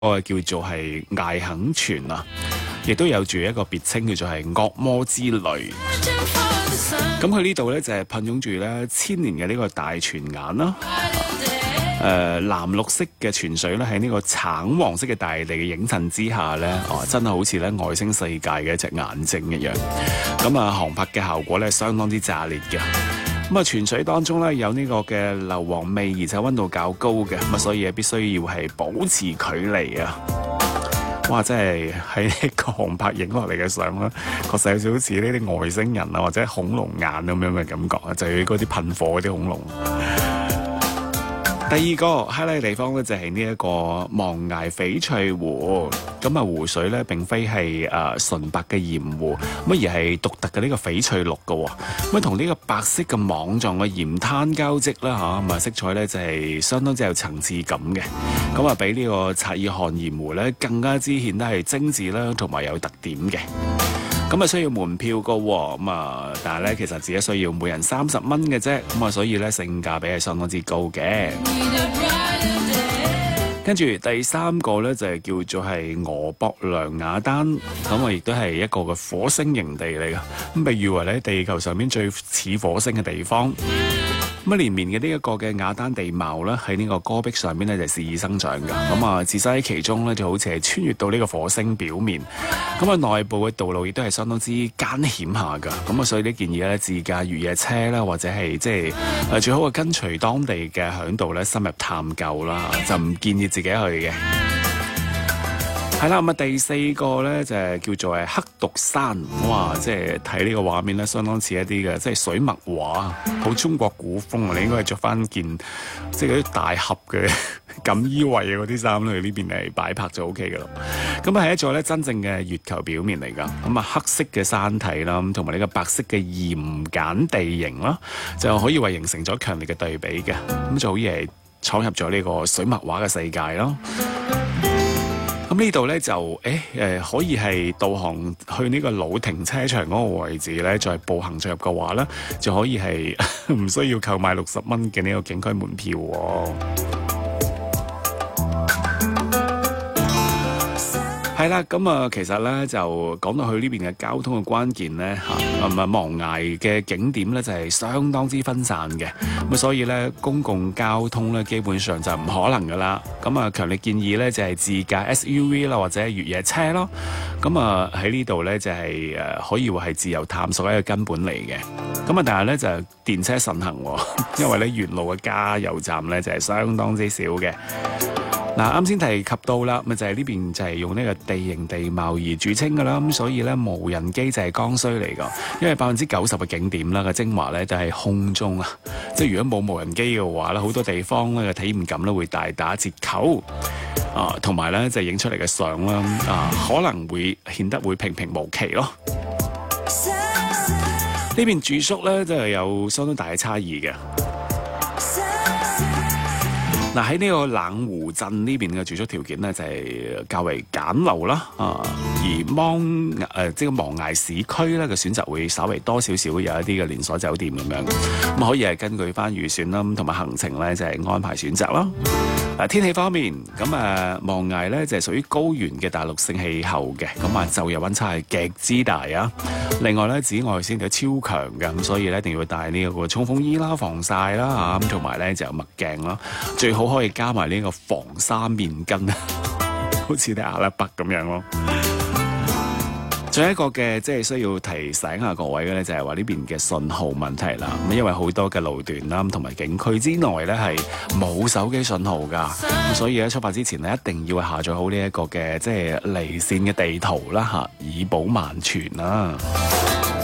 叫做係崖肯泉啊，亦都有住一個別稱叫做係惡魔之淚。咁佢呢度呢，就係噴湧住呢千年嘅呢個大泉眼啦。藍綠色嘅泉水咧，喺呢個橙黃色嘅大地嘅映襯之下呢，真係好似咧外星世界嘅一隻眼睛一樣。咁啊，航拍嘅效果咧相當之炸裂嘅。咁啊，泉水當中咧有呢個嘅硫磺味，而且溫度較高嘅，咁啊，所以必須要係保持距離啊。哇！真係喺呢個航拍影落嚟嘅相啦，確實有少少似呢啲外星人啊，或者恐龍眼咁樣嘅感覺啊，就係嗰啲噴火嗰啲恐龍。第二個 highlight 嘅地方咧就係呢一個望崖翡翠湖，咁啊湖水咧並非係純白嘅鹽湖，咁而係獨特嘅呢個翡翠綠嘅，咁同呢個白色嘅網狀嘅鹽灘交織啦嚇，咁啊色彩咧就係相當之有層次感嘅，咁啊比呢個察爾汗鹽湖咧更加之顯得係精緻啦，同埋有特點嘅。咁啊需要門票嘅喎，咁啊但係咧其實只係需要每人30蚊嘅啫，咁啊所以咧性價比係相當之高嘅。跟住第三個咧就係叫做係俄博良雅丹，咁啊亦都係一個嘅火星營地嚟嘅，咁被譽為咧地球上面最似火星嘅地方。咁啊連綿嘅呢一個嘅雅丹地貌咧喺呢個戈壁上邊咧就肆意生長㗎，咁啊置身喺其中咧就好似係穿越到呢個火星表面，咁啊內部嘅道路亦都係相當之艱險下㗎，咁啊所以呢建議咧自駕越野車啦，或者係即係最好係跟隨當地嘅嚮導咧深入探究啦，就唔建議自己去嘅。係啦，咁啊第四個咧就係叫做係黑毒山，哇！即係睇呢個畫面咧，相當似一啲嘅即係水墨畫，好中國古風啊！你應該係着翻件即係嗰啲大盒嘅錦衣衛啊嗰啲衫咧，去呢邊嚟擺拍就 OK 噶啦。咁啊係一座咧真正嘅月球表面嚟㗎，咁啊黑色嘅山體啦，同埋呢個白色嘅鹽鹼地形啦，就可以話形成咗強烈嘅對比嘅，咁就好似係闖入咗呢個水墨畫嘅世界咯。咁呢度咧就可以係導航去呢個老停車場嗰個位置咧，再步行進入嘅話咧，就可以係唔需要購買60蚊嘅呢個景區門票喎。係啦，咁啊，其實咧就講到去呢邊嘅交通嘅關鍵咧望崖嘅景點咧就係相當之分散嘅，咁所以咧公共交通咧基本上就唔可能噶啦。咁啊，強烈建議咧就係自駕 SUV 啦，或者越野車咯。咁啊喺呢度咧就係可以話係自由探索一個根本嚟嘅。咁啊，但係咧就電車慎行，因為咧沿路嘅加油站咧就係相當之少嘅。嗱，啱先提及到啦，咪就係呢邊就係用呢個地形地貌而著稱噶啦，咁所以咧無人機就係剛需嚟噶，因為90%嘅景點啦嘅精華咧都係空中啊，即係如果冇無人機嘅話咧，好多地方咧嘅體驗感咧會大打折扣啊，同埋咧就係影出嚟嘅相啦可能會顯得會平平無奇咯。呢邊住宿咧都係有相當大嘅差異嘅。嗱，喺呢個冷湖鎮呢邊嘅住宿條件呢，就係較為簡陋啦，而即係望崖市區咧嘅選擇會稍微多少少，有一啲嘅連鎖酒店咁樣，咁可以係根據翻預算啦，同埋行程咧就係安排選擇啦。天氣方面，咁望崖咧就係屬於高原嘅大陸性氣候嘅，咁晝夜溫差係極之大啊。另外咧紫外線就超強嘅，咁所以咧一定要帶呢個衝鋒衣啦、防曬啦咁同埋咧就有墨鏡啦，最好可以加埋呢個防沙面巾啊，好似啲阿拉伯咁樣咯。仲有一個嘅即係需要提醒下各位嘅咧，就係話呢邊嘅信號問題啦。咁因為好多嘅路段啦，同埋景區之內咧係冇手機信號㗎，咁所以喺出發之前咧一定要下載好呢一個嘅即係離線嘅地圖啦以保萬全啦。